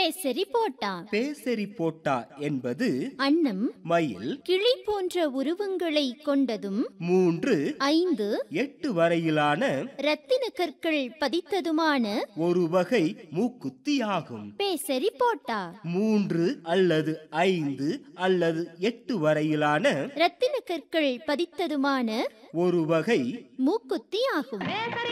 பேசரி போட்டா. பேசரி போட்டா என்பது அன்னம் மயில் கிளி போன்ற உருவங்களை கொண்டதும் 3, 5, 8 வரையிலான ரத்தின கற்கள் பதித்ததுமான ஒரு வகை மூக்குத்தியாகும். பேசரி போட்டா. 3 அல்லது 5 அல்லது 8 வரையிலான ரத்தின கற்கள் பதித்ததுமான ஒரு வகை மூக்குத்தி ஆகும்.